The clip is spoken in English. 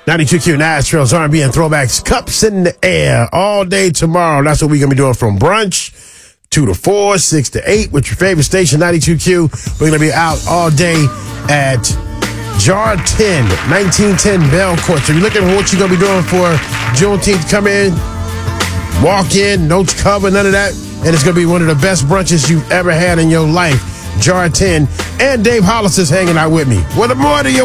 92Q Nashville's R&B and throwbacks, cups in the air all day tomorrow. That's what we're going to be doing from brunch 2 to 4, 6 to 8 with your favorite station, 92Q. We're going to be out all day at Jar 10, 1910 Bell Court. So you're looking for what you're going to be doing for Juneteenth. Come in, walk in, no cover, none of that. And it's going to be one of the best brunches you've ever had in your life. Jar 10. And Dave Hollis is hanging out with me. What more do you